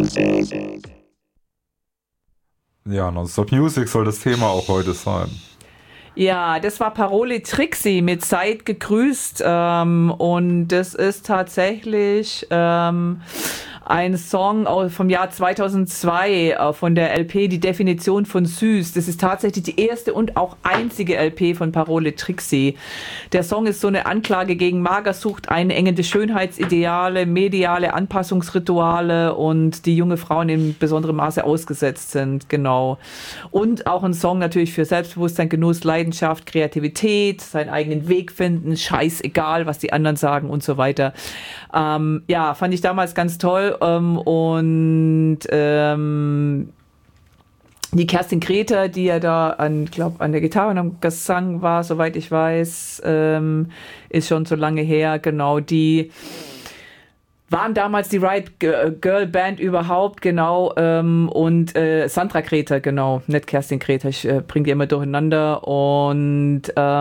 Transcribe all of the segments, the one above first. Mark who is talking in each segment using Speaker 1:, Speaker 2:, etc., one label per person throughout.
Speaker 1: Ja, Nonstop Music soll das Thema auch heute sein.
Speaker 2: Ja, das war Parole Trixie mit Seid gegrüßt und das ist tatsächlich ein Song vom Jahr 2002 von der LP Die Definition von Süß. Das ist tatsächlich die erste und auch einzige LP von Parole Trixie. Der Song ist so eine Anklage gegen Magersucht, einengende Schönheitsideale, mediale Anpassungsrituale und die junge Frauen in besonderem Maße ausgesetzt sind, genau. Und auch ein Song natürlich für Selbstbewusstsein, Genuss, Leidenschaft, Kreativität, seinen eigenen Weg finden, scheißegal, was die anderen sagen und so weiter. Ja, fand ich damals ganz toll. Und die Kerstin Greta, die ja da an der Gitarre und am Gesang war, soweit ich weiß, ist schon so lange her, genau, die waren damals die Riot Girl Band überhaupt, genau, und Sandra Greta, genau, nicht Kerstin Greta, ich bringe die immer durcheinander und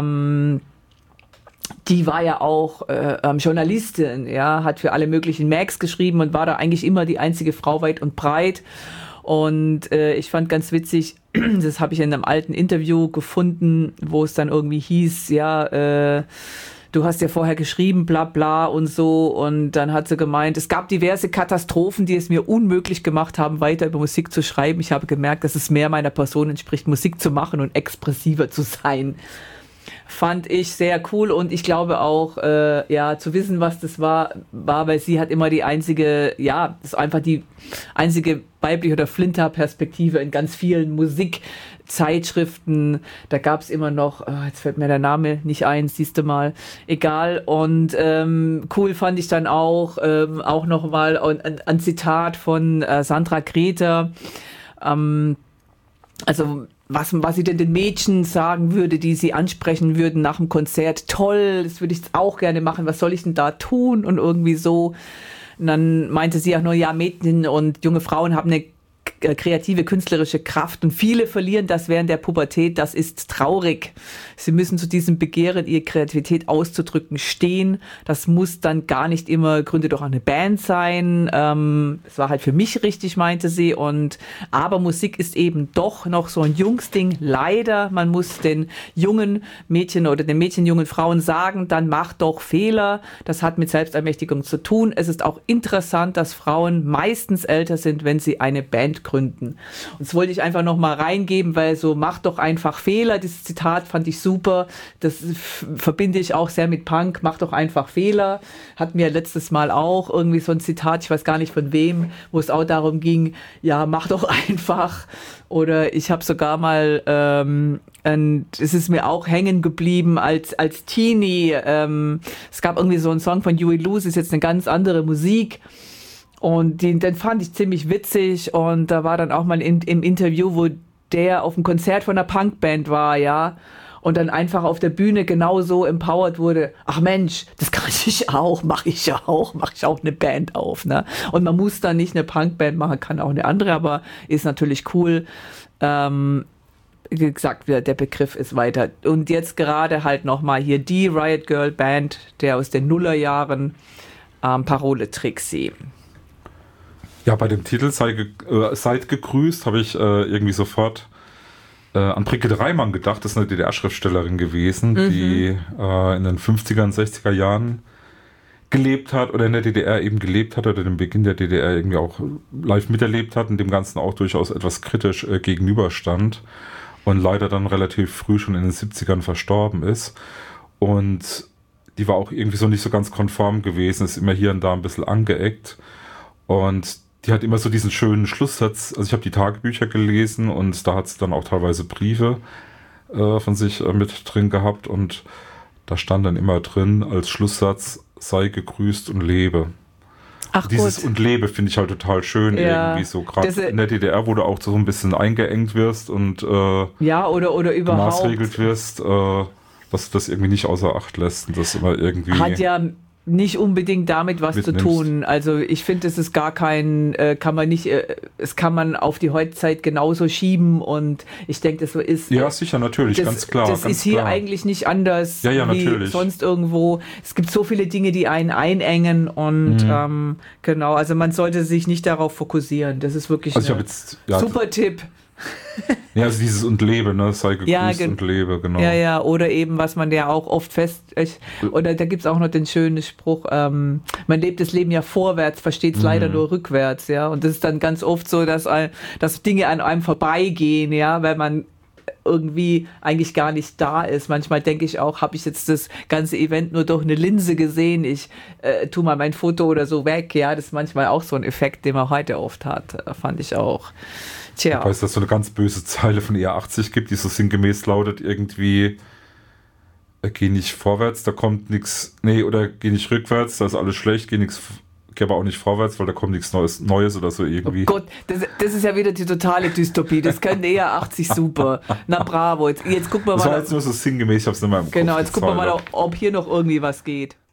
Speaker 2: die war ja auch Journalistin, ja, hat für alle möglichen Mags geschrieben und war da eigentlich immer die einzige Frau weit und breit. Und ich fand ganz witzig, das habe ich in einem alten Interview gefunden, wo es dann irgendwie hieß, ja, du hast ja vorher geschrieben, bla bla und so. Und dann hat sie gemeint, es gab diverse Katastrophen, die es mir unmöglich gemacht haben, weiter über Musik zu schreiben. Ich habe gemerkt, dass es mehr meiner Person entspricht, Musik zu machen und expressiver zu sein. Fand ich sehr cool und ich glaube auch, ja, zu wissen, was das war, weil sie hat immer die einzige, ja, das ist einfach die einzige weibliche oder Flinter-Perspektive in ganz vielen Musikzeitschriften. Da gab es immer noch, jetzt fällt mir der Name nicht ein, siehst du mal, egal. Und cool fand ich dann auch nochmal ein Zitat von Sandra Greta, also was sie denn den Mädchen sagen würde, die sie ansprechen würden nach dem Konzert. Toll, das würde ich auch gerne machen. Was soll ich denn da tun? Und irgendwie so. Und dann meinte sie auch nur, ja, Mädchen und junge Frauen haben eine kreative, künstlerische Kraft und viele verlieren das während der Pubertät. Das ist traurig. Sie müssen zu diesem Begehren, ihre Kreativität auszudrücken, stehen. Das muss dann gar nicht immer Gründe durch eine Band sein. Es war halt für mich richtig, meinte sie. Aber Musik ist eben doch noch so ein Jungsding. Leider, man muss den jungen Mädchen oder den Mädchen, jungen Frauen sagen, dann mach doch Fehler. Das hat mit Selbstermächtigung zu tun. Es ist auch interessant, dass Frauen meistens älter sind, wenn sie eine Band gründen. Und das wollte ich einfach noch mal reingeben, weil so, mach doch einfach Fehler. Dieses Zitat fand ich super. Das verbinde ich auch sehr mit Punk. Mach doch einfach Fehler. Hatten wir letztes Mal auch irgendwie so ein Zitat, ich weiß gar nicht von wem, wo es auch darum ging, ja, mach doch einfach. Oder ich habe sogar mal, es ist mir auch hängen geblieben als Teenie. Es gab irgendwie so einen Song von Huey Lewis, ist jetzt eine ganz andere Musik. Und den fand ich ziemlich witzig und da war dann auch mal im Interview, wo der auf dem Konzert von einer Punkband war, ja, und dann einfach auf der Bühne genauso empowered wurde. Ach Mensch, das kann ich auch, mache ich auch eine Band auf, ne? Und man muss dann nicht eine Punkband machen, kann auch eine andere, aber ist natürlich cool. Wie gesagt, der Begriff ist weiter. Und jetzt gerade halt nochmal hier die Riot Girl Band, der aus den Nullerjahren, Parole Trixie.
Speaker 1: Ja, bei dem Titel Seid gegrüßt habe ich irgendwie sofort an Brigitte Reimann gedacht. Das ist eine DDR-Schriftstellerin gewesen, die in den 50er und 60er Jahren gelebt hat oder in der DDR eben gelebt hat oder den Beginn der DDR irgendwie auch live miterlebt hat und dem Ganzen auch durchaus etwas kritisch gegenüberstand und leider dann relativ früh schon in den 70ern verstorben ist. Und die war auch irgendwie so nicht so ganz konform gewesen, ist immer hier und da ein bisschen angeeckt und die hat immer so diesen schönen Schlusssatz, also ich habe die Tagebücher gelesen und da hat sie dann auch teilweise Briefe von sich mit drin gehabt und da stand dann immer drin als Schlusssatz, sei gegrüßt und lebe.
Speaker 2: Ach,
Speaker 1: dieses
Speaker 2: gut.
Speaker 1: Und lebe finde ich halt total schön, ja, irgendwie so, gerade in der DDR, wo du auch so ein bisschen eingeengt wirst und
Speaker 2: ja, oder überhaupt
Speaker 1: gemaßregelt wirst, dass du das irgendwie nicht außer Acht lässt und das immer irgendwie...
Speaker 2: Hat ja nicht unbedingt damit was zu tun. Also ich finde, es ist gar kein, es kann man auf die Heutzeit genauso schieben und ich denke, das so ist.
Speaker 1: Ja, sicher, natürlich, ganz klar.
Speaker 2: Das
Speaker 1: ganz
Speaker 2: ist hier
Speaker 1: klar.
Speaker 2: eigentlich nicht anders
Speaker 1: wie
Speaker 2: natürlich. Sonst irgendwo. Es gibt so viele Dinge, die einen einengen und genau, also man sollte sich nicht darauf fokussieren. Das ist wirklich
Speaker 1: also
Speaker 2: super Tipp.
Speaker 1: Ja, also dieses und lebe, ne? Sei gegrüßt und lebe, genau.
Speaker 2: Ja, oder eben, was man ja auch oft oder da gibt es auch noch den schönen Spruch, man lebt das Leben ja vorwärts, versteht es leider nur rückwärts, ja. Und das ist dann ganz oft so, dass Dinge an einem vorbeigehen, ja, weil man irgendwie eigentlich gar nicht da ist. Manchmal denke ich auch, habe ich jetzt das ganze Event nur durch eine Linse gesehen, ich tue mal mein Foto oder so weg, ja. Das ist manchmal auch so ein Effekt, den man heute oft hat, fand ich auch. Tja.
Speaker 1: Wobei es da so eine ganz böse Zeile von ER80 gibt, die so sinngemäß lautet irgendwie, geh nicht vorwärts, da kommt nichts, oder geh nicht rückwärts, da ist alles schlecht, geh aber auch nicht vorwärts, weil da kommt nichts Neues oder so irgendwie.
Speaker 2: Oh Gott, das ist ja wieder die totale Dystopie, das kann ER80 super. Na bravo, jetzt gucken wir mal.
Speaker 1: Das war jetzt nur so sinngemäß, ich hab's nicht mehr im Kopf.
Speaker 2: Genau, jetzt gucken wir mal, ob hier noch irgendwie was geht.